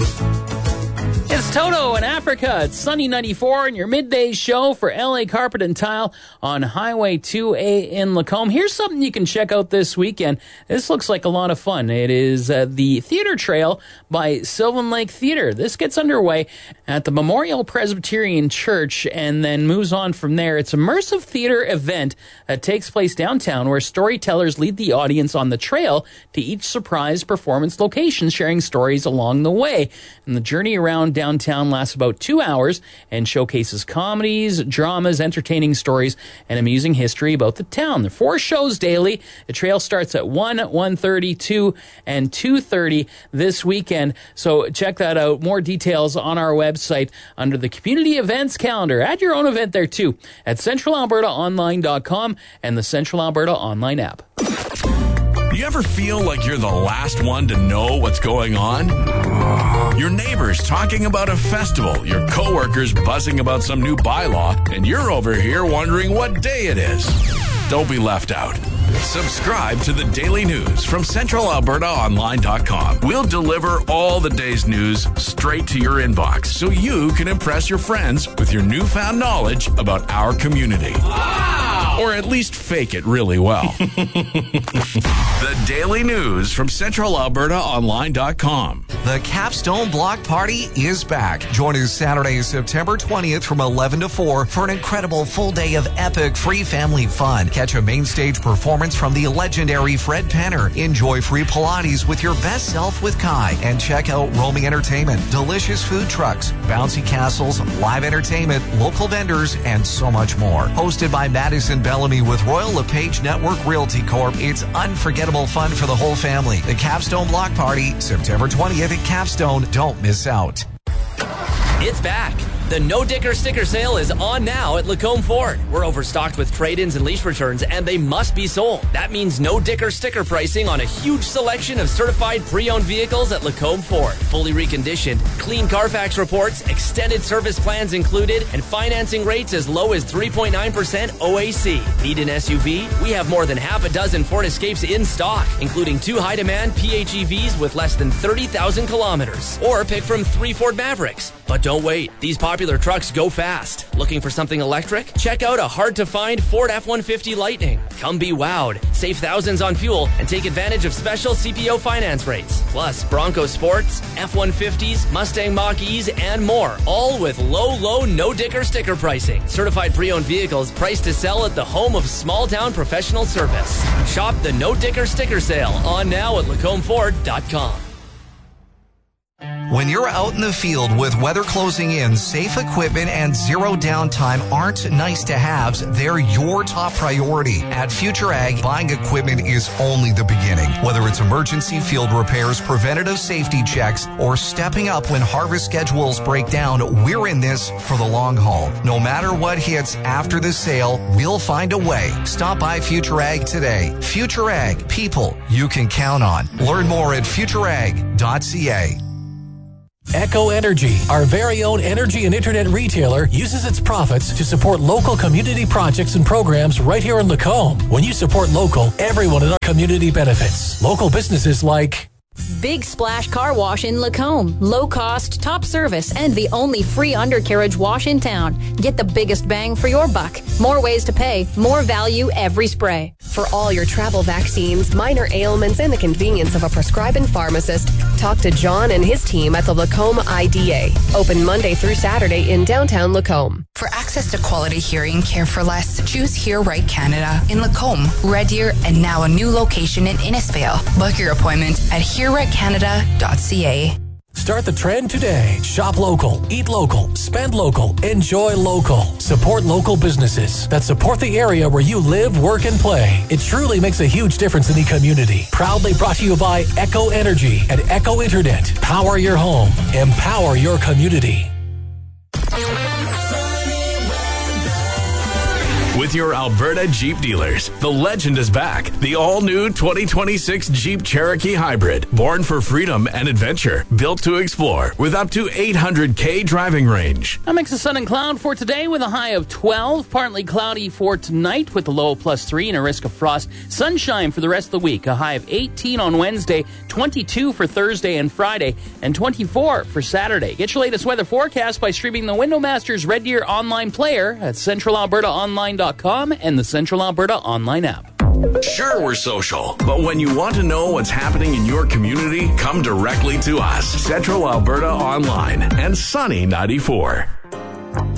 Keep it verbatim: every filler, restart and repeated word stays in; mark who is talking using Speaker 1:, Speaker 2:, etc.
Speaker 1: It's Toto in Africa. It's Sunny ninety-four and your midday show for L A Carpet and Tile on Highway two A in Lacombe. Here's something you can check out this weekend. This looks like a lot of fun. It is uh, the Theater Trail by Sylvan Lake Theater. This gets underway at the Memorial Presbyterian Church and then moves on from there. It's an immersive theater event that takes place downtown where storytellers lead the audience on the trail to each surprise performance location, sharing stories along the way. And the journey around downtown lasts about two hours and showcases comedies, dramas, entertaining stories, and amusing history about the town. There are four shows daily. The trail starts at one, one thirty, two, and two thirty this weekend. So check that out. More details on our website under the community events calendar. Add your own event there too at central alberta online dot com and the Central Alberta Online app.
Speaker 2: You ever feel like you're the last one to know what's going on? Your neighbors talking about a festival, your coworkers buzzing about some new bylaw, and you're over here wondering what day it is. Don't be left out. Subscribe to the Daily News from central alberta online dot com. We'll deliver all the day's news straight to your inbox so you can impress your friends with your newfound knowledge about our community. Wow! Or at least fake it really well. The Daily News from central alberta online dot com.
Speaker 3: The Capstone Block Party is back. Join us Saturday, September twentieth from eleven to four for an incredible full day of epic free family fun. Catch a main stage performance from the legendary Fred Penner. Enjoy free Pilates with your best self with Kai. And check out roaming entertainment, delicious food trucks, bouncy castles, live entertainment, local vendors, and so much more. Hosted by Madison Bellamy with Royal LePage Network Realty Corp. It's unforgettable fun for the whole family. The Capstone Block Party, September twentieth at Capstone. Don't miss out.
Speaker 4: It's back. The No Dicker Sticker Sale is on now at Lacombe Ford. We're overstocked with trade-ins and lease returns, and they must be sold. That means no Dicker sticker pricing on a huge selection of certified pre-owned vehicles at Lacombe Ford. Fully reconditioned, clean Carfax reports, extended service plans included, and financing rates as low as three point nine percent O A C. Need an S U V? We have more than half a dozen Ford Escapes in stock, including two high-demand P H E Vs with less than thirty thousand kilometers. Or pick from three Ford Mavericks. But don't wait. These popular trucks go fast. Looking for something electric? Check out a hard-to-find Ford F one fifty Lightning. Come be wowed. Save thousands on fuel and take advantage of special C P O finance rates. Plus, Bronco Sports, F one fifties, Mustang Mach-E's, and more. All with low, low, no-dicker sticker pricing. Certified pre-owned vehicles priced to sell at the home of small-town professional service. Shop the No Dicker Sticker Sale on now at lacombe ford dot com.
Speaker 3: When you're out in the field with weather closing in, safe equipment and zero downtime aren't nice to haves. They're your top priority. At Future Ag, buying equipment is only the beginning. Whether it's emergency field repairs, preventative safety checks, or stepping up when harvest schedules break down, we're in this for the long haul. No matter what hits after the sale, we'll find a way. Stop by Future Ag today. Future Ag, people you can count on. Learn more at future ag dot c a.
Speaker 5: Echo Energy, our very own energy and internet retailer, uses its profits to support local community projects and programs right here in Lacombe. When you support local, everyone in our community benefits. Local businesses like
Speaker 6: Big Splash Car Wash in Lacombe. Low cost, top service, and the only free undercarriage wash in town. Get the biggest bang for your buck. More ways to pay, more value every spray.
Speaker 7: For all your travel vaccines, minor ailments, and the convenience of a prescribing pharmacist, talk to John and his team at the Lacombe I D A. Open Monday through Saturday in downtown Lacombe.
Speaker 8: For access to quality hearing care for less, choose Hear Right Canada in Lacombe, Red Deer, and now a new location in Innisfail. Book your appointment at hear right canada dot c a.
Speaker 5: Start the trend today. Shop local, eat local, spend local, enjoy local. Support local businesses that support the area where you live, work, and play. It truly makes a huge difference in the community. Proudly brought to you by Echo Energy and Echo Internet. Power your home. Empower your community.
Speaker 2: With with your Alberta Jeep dealers. The legend is back. The all-new twenty twenty-six Jeep Cherokee Hybrid. Born for freedom and adventure. Built to explore with up to eight hundred K driving range.
Speaker 1: A mix of sun and cloud for today with a high of twelve. Partly cloudy for tonight with a low of plus three and a risk of frost. Sunshine for the rest of the week. A high of eighteen on Wednesday, twenty-two for Thursday and Friday, and twenty-four for Saturday. Get your latest weather forecast by streaming the Windowmasters Red Deer online player at central alberta online dot com and the Central Alberta online app.
Speaker 2: Sure, we're social, but when you want to know what's happening in your community, come directly to us. Central Alberta Online and Sunny ninety-four.